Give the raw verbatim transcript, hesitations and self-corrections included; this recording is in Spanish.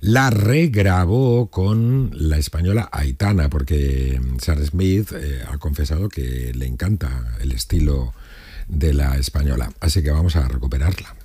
la regrabó con la española Aitana, porque Sam Smith eh, ha confesado que le encanta el estilo de la española. Así que vamos a recuperarla.